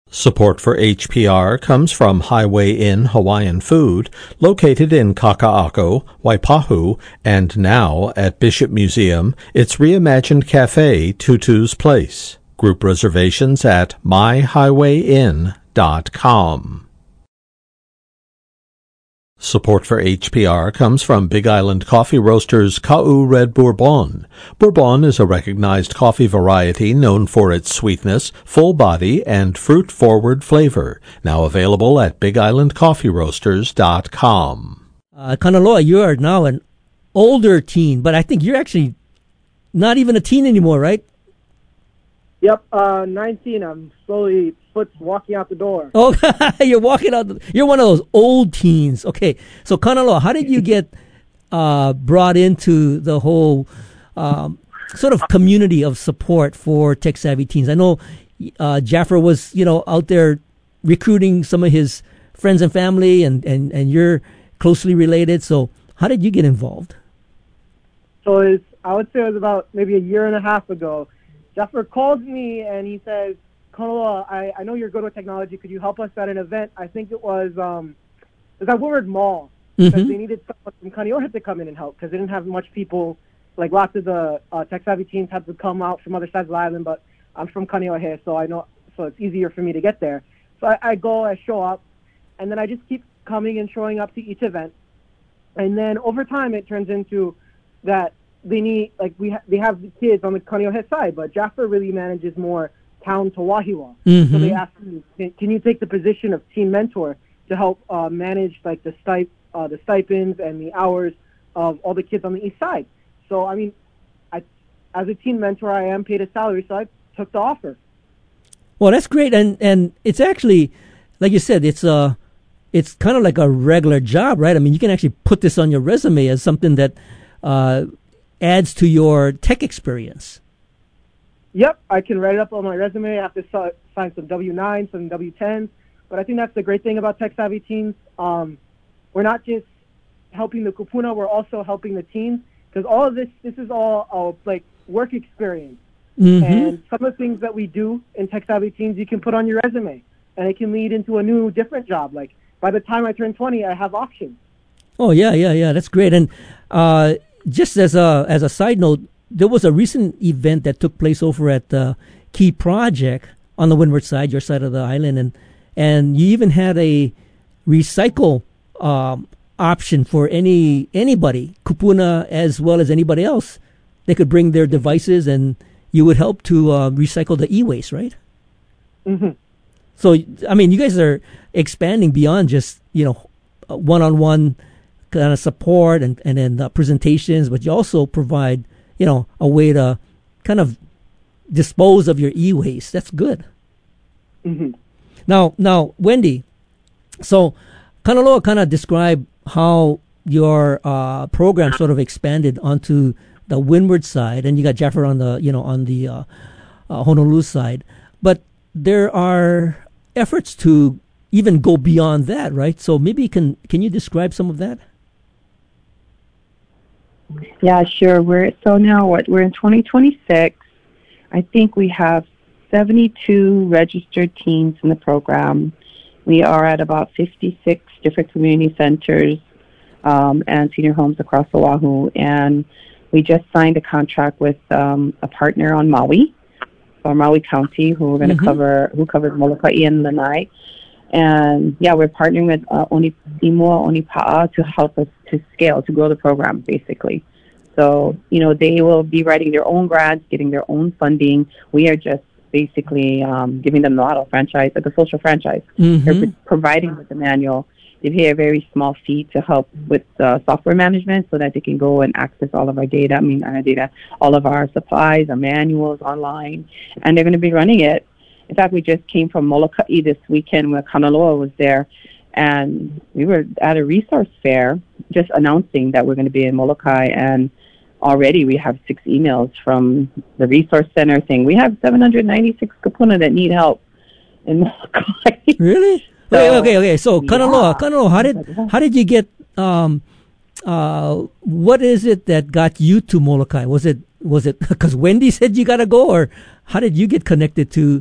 Support for HPR comes from Highway Inn Hawaiian Food, located in Kaka'ako, Waipahu, and now at Bishop Museum, its reimagined cafe, Tutu's Place. Group reservations at myhighwayinn.com. Support for HPR comes from Big Island Coffee Roasters Ka'u Red Bourbon. Bourbon is a recognized coffee variety known for its sweetness, full body, and fruit-forward flavor. Now available at BigIslandCoffeeRoasters.com. Kanaloa, you are now an older teen, but I think you're actually not even a teen anymore, right? Yep, 19. I'm slowly walking out the door. Oh, you're walking out. You're one of those old teens. Okay, so Kanaloa, how did you get brought into the whole sort of community of support for tech-savvy teens? I know Jaffer was, out there recruiting some of his friends and family, and you're closely related. So how did you get involved? So I would say it was about maybe a year and a half ago. Jaffer called me and he says, Kanaloa, I know you're good with technology. Could you help us at an event? I think it was at Woodward Mall. Because they needed someone from Kaneohe to come in and help because they didn't have much people. Like lots of the tech-savvy teens had to come out from other sides of the island, but I'm from Kaneohe, so I know, so it's easier for me to get there. So I show up, and then I just keep coming and showing up to each event. And then over time, it turns into that they need, like, they have the kids on the Kaneohe side, but Jaffer really manages more town to Wahiawa. So they asked me, can you take the position of team mentor to help manage, like, the stipends and the hours of all the kids on the east side? So, I mean, as a team mentor, I am paid a salary, so I took the offer. Well, that's great, and it's actually, like you said, it's kind of like a regular job, right? I mean, you can actually put this on your resume as something that adds to your tech experience. Yep, I can write it up on my resume. I have to sign some W-9s, some W-10s, but I think that's the great thing about tech-savvy teens. We're not just helping the kupuna, we're also helping the teens, because all of this is all like work experience. And some of the things that we do in tech-savvy teens, you can put on your resume, and it can lead into a new, different job. Like, by the time I turn 20, I have options. Oh, yeah, that's great. And just as a side note, there was a recent event that took place over at the Key Project on the windward side, your side of the island, and you even had a recycle option for anybody, kupuna as well as anybody else. They could bring their devices, and you would help to recycle the e-waste, right? So, I mean, you guys are expanding beyond just one-on-one kind of support and then presentations, but you also provide a way to kind of dispose of your e-waste. That's good. Now, Wendy, so Kanaloa kind of described how your program sort of expanded onto the windward side, and you got Jaffer on the Honolulu side, but there are efforts to even go beyond that, right? So maybe can you describe some of that? Yeah, sure. We're in 2026. I think we have 72 registered teens in the program. We are at about 56 different community centers and senior homes across Oahu. And we just signed a contract with a partner on Maui, or Maui County, who covers Molokai and Lanai. And yeah, we're partnering with Onipa'a to help us to scale, to grow the program, basically. So, they will be writing their own grants, getting their own funding. We are just basically giving them the model franchise, like a social franchise. They're providing with the manual. They pay a very small fee to help with software management so that they can go and access all of our data, all of our supplies, our manuals online, and they're going to be running it. In fact, we just came from Molokai this weekend where Kanaloa was there, and we were at a resource fair just announcing that we're going to be in Molokai, and already we have 6 emails from the resource center saying we have 796 kupuna that need help in Molokai. Really? So, okay. So Kanaloa, how did you get? What is it that got you to Molokai? Was it because Wendy said you gotta go, or how did you get connected to